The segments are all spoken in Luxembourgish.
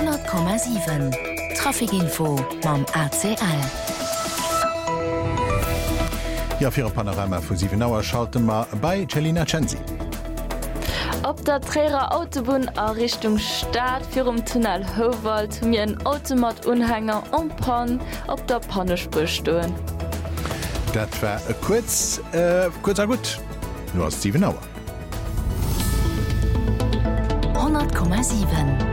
100,7 Trafikinfo mam ACL. Ja fir Panorama vu 7 Auer schalten ma bei Celina Censi. Op der Träger Autobahn a Richtung Stadt fir Tunnel Howald mir en Automatunhänger Pan op der Pannespur stoen. Dat war kurz gut. Du hast 7 Auer. 100,7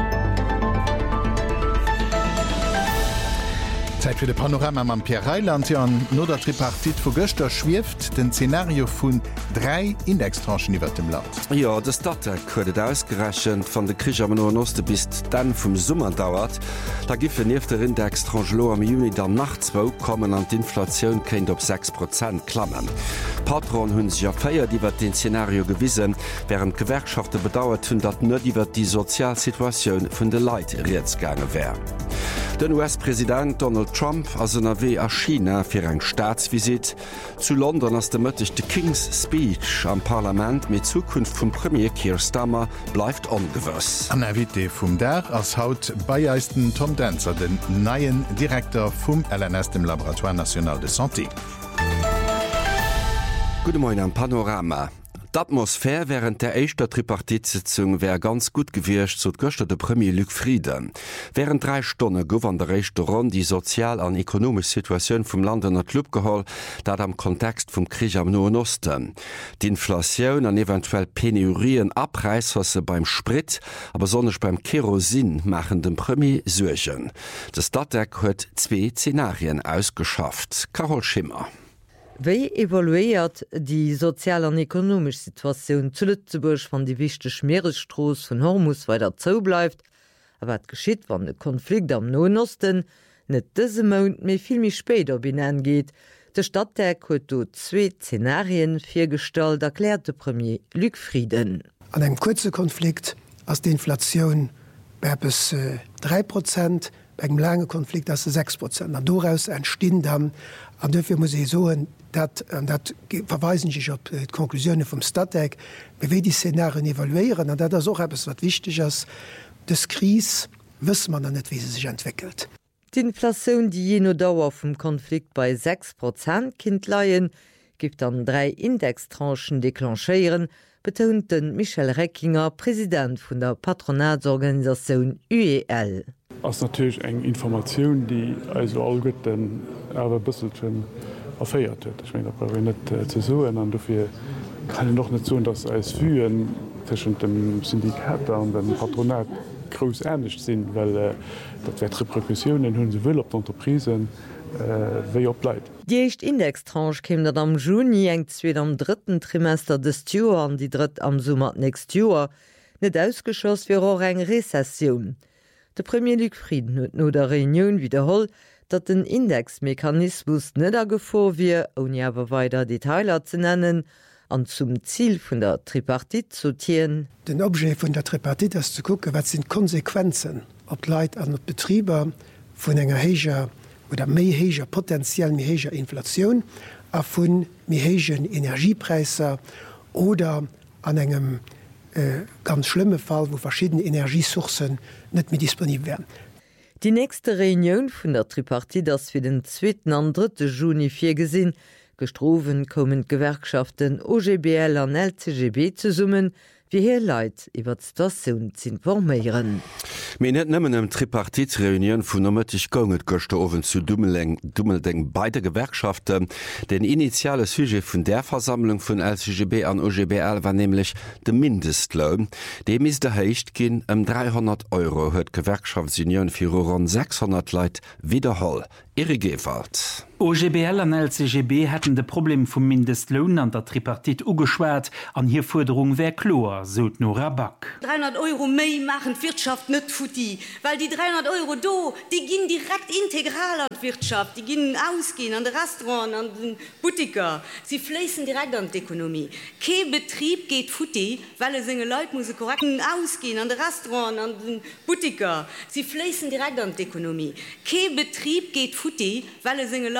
Zeit für de Panorama am Pierre Reiland an no der Tripartit vu Göster schwift den Szenario vun 3 Indextranchen iwwer dem Land. Ja, das Datek huet ausgerechen van de Krich am Noste bis dann vum Summer dauert. Da gife neef der Indextranchelo am Juni der Nachtwo kommen an d'Inflationun kenint op 6% klammen. Patron hunn sich aéier iwwer den Szenario gewissen, während Gewerkschafte bedauert hunn, dat net iwwer die Sozialsituatioun vun de Leiit Reetsgange wär. Den US-Präsident Donald Trump as NRW a China fir eng Staatsvisit. Zu London ass de mëtteg de King's Speech am Parlament mit Zukunft vum Premier Keir Starmer bleibt ongewëss. An Erwite vum Der ass haut Bayeisten Tom Dancer den neien Direktor vum LNS dem Laboratoire National de Santé. Gute Morgen am Panorama. D'Atmosphär während der eischter Tripartitsitzung wär ganz gut gewircht zo d'Göster de Premier Luc Frieden. Während 3 Stunden gouf an der Restaurant die sozial an ekonomisch Situationun vum Land an Club geholl, dat am Kontext vum Krieg am Nahen Osten. D'Inflatioun an eventuell Penurien Abreißwasse beim Sprit, aber sonnech beim Kerosin machen dem Premier Suerchen. Das Datek huet 2 Szenarien ausgeschafft. Carol Schimmer. Wéi evaluéiert die sozial an ekonomisch Situationun zu Lützeburg van die wichteg Meeresstroos vun Hormus weiter zou bleifft, a wat geschitt wann de Konflikt am Nahen Osten net dëse Mount méi vielmi spéder binnen geht. De Stadttek huet do 2 Szenarien firstalt, erklärt de Premier Luc Frieden. An einem kurzen Konflikt ass die Inflationun bis 3%, bei einem langen Konflikt as 6%. Daraus entstehen dann, an dafür muss ich sagen, dat verweisen sich op die Konklusionen vom Stadttek, wie die Szenarien evaluieren, und das auch etwas, was wichtig ist. Das Krise wissen man dann nicht, wie sie sich entwickelt. Die Inflation, die je no Dauer vom Konflikt bei 6% kind leiien, gibt an 3 Indextranchen deklanchieren, betont den Michel Reckinger, Präsident von der Patronatsorganisation UEL. Das ist natürlich eng Information, die also all gut den awer bisselchen erfeiert huet. Ich meine, das net zu soen, an dafür kann ich noch nicht so, dass als Fühen zwischen dem Syndikat und dem Patronat groß ernst sind, weil das wird Reperkussionen hunn sie will op d'Entreprise wéi op bleit. Die echt Indextranche käm dat am Juni eng zweet am 3. Trimester des Joer an die 3. am Sommer nächst Joer net ausgeschoss fir auch eng Rezession. De Premier Luc Frieden huet no der Reunion wiederholl, dat den Indexmechanismus net gefo wie, ohne awer weiter Detailer zu nennen, an zum Ziel vun der Tripartit zu tieren. Den Objet vun der Tripartit ist zu gucken, was sind Konsequenzen op Leiit an Betrieber vun enger héger oder méi héger potenziell méi héger Inflationun a vun méi hégen Energiepreiser oder an engem ganz schlimme Fall, wo verschiedene Energiesourcen net mehr disponibel werden. Die nächste Reunion vun der Tripartit ass fir den 2. an 3. Juni gesinn. Gestroven kommen Gewerkschaften OGBL an LCGB zu summen, wie hier Leiit iwwer d'Stationun zu informieren. Mir net nëmmen em Tripartitreunion vun nomëtig gonget gochte owen zu Dummeldeng beide Gewerkschaften. Den initiale Sujet vun der Versammlung vun LCGB an OGBL war nämlich de Mindestlohn. Dem is der Heicht ginn 300 € huet Gewerkschaftsunion fir rund 600 Leiit wiederholl. Gewalt. OGBL an LCGB hätten de Problem vum Mindestlohn an der Tripartit ugeschwert, an hier Forderung wär klar, sot no Rabak. 300 € méi machen Wirtschaft net futi, weil die 300 € do, die ginn direkt integral an Wirtschaft, die ginn ausgehen an de Restaurant, an den Butiker, sie fließen direkt an d'Ökonomie. Ke Betrieb geht futi, weil es senge Leute muss korrekt ausgehen an de Restaurant, an den Butiker, sie fließen direkt an d'Ökonomie. Ke Betrieb geht futi, weil es